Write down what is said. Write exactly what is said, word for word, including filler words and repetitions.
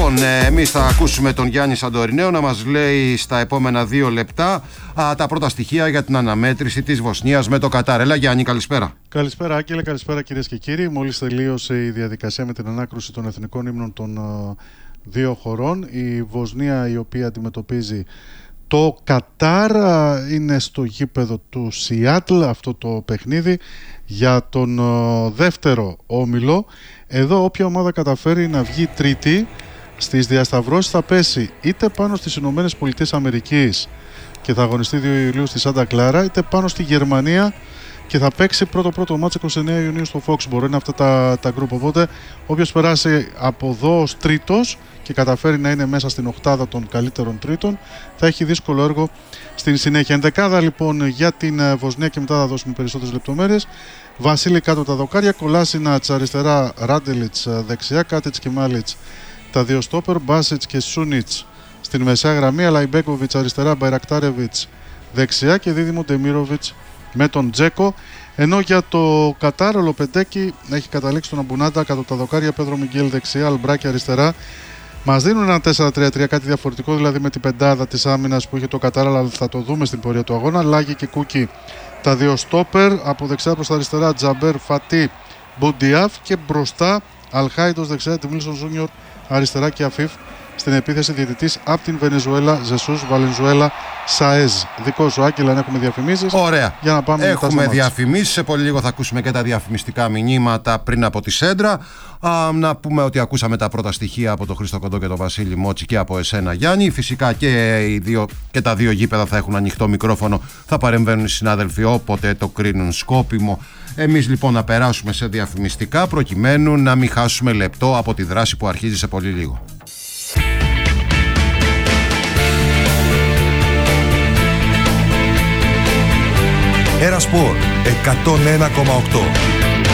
Λοιπόν, εμείς θα ακούσουμε τον Γιάννη Σαντορινέο να μας λέει στα επόμενα δύο λεπτά α, τα πρώτα στοιχεία για την αναμέτρηση της Βοσνίας με το Κατάρ. Έλα Γιάννη, καλησπέρα. Καλησπέρα Άγγελε, καλησπέρα κυρίες και κύριοι. Μόλις τελείωσε η διαδικασία με την ανάκρουση των εθνικών ύμνων των α, δύο χωρών. Η Βοσνία, η οποία αντιμετωπίζει το Κατάρ, είναι στο γήπεδο του Σιάτλ αυτό το παιχνίδι για τον α, δεύτερο όμιλο. Εδώ όποια ομάδα καταφέρει να βγει τρίτη στις διασταυρώσεις θα πέσει είτε πάνω στις Ηνωμένες Πολιτείες Αμερικής και θα αγωνιστεί δύο Ιουλίου στη Σάντα Κλάρα, είτε πάνω στη Γερμανία και θα παίξει πρώτο πρώτο μάτς είκοσι εννέα Ιουνίου στο Foxborough. Είναι αυτά τα, τα γκρουπ. Οπότε όποιος περάσει από εδώ ως τρίτος και καταφέρει να είναι μέσα στην οκτάδα των καλύτερων τρίτων θα έχει δύσκολο έργο στην συνέχεια. Ενδεκάδα λοιπόν για την Βοσνία και μετά θα δώσουμε περισσότερες λεπτομέρειες. Βασίλη κάτω τα δοκάρια, Κολάσινατς αριστερά, Ράντελιτς δεξιά, Κάτιτς και Μάλιτς τα δύο στόπερ, Μπάσιτς και Σούνιτς στην μεσαία γραμμή, Αλαϊμπέκοβιτς αριστερά, Μπαϊρακτάρεβιτς δεξιά και δίδυμο Ντεμίροβιτς με τον Τζέκο. Ενώ για το Κατάρ ο Λοπεντέκη έχει καταλήξει τον Αμπουνάντα κάτω τα δοκάρια, Πέδρο Μιγγέλ δεξιά, Αλμπράκη αριστερά. Μας δίνουν ένα τέσσερα τρία τρία, κάτι διαφορετικό δηλαδή με την πεντάδα της άμυνας που είχε το Κατάρ, αλλά θα το δούμε στην πορεία του αγώνα. Λάγι και Κούκι τα δύο στόπερ, από δεξιά προς τα αριστερά Τζαμπέρ, Φατί, Μποντιάφ και μπροστά Αλχάιντος δεξιά, Τιμίλσον Ζούνιορ αριστερά και Αφίφ στην επίθεση, διαιτητής από την Βενεζουέλα, Ζεσούς Βαλενζουέλα Σαέζ. Δικό σου Άκη, αν έχουμε διαφημίσεις. Ωραία. Για να πάμε έχουμε διαφημίσεις. Σε πολύ λίγο θα ακούσουμε και τα διαφημιστικά μηνύματα πριν από τη Σέντρα. Α, να πούμε ότι ακούσαμε τα πρώτα στοιχεία από τον Χρήστο Κοντό και τον Βασίλη Μότση και από εσένα Γιάννη. Φυσικά και, οι δύο, και τα δύο γήπεδα θα έχουν ανοιχτό μικρόφωνο. Θα παρεμβαίνουν οι συνάδελφοι όποτε το κρίνουν σκόπιμο. Εμείς λοιπόν να περάσουμε σε διαφημιστικά προκειμένου να μην χάσουμε λεπτό από τη δράση που αρχίζει σε πολύ λίγο. Era Sport εκατόν ένα κόμμα οκτώ.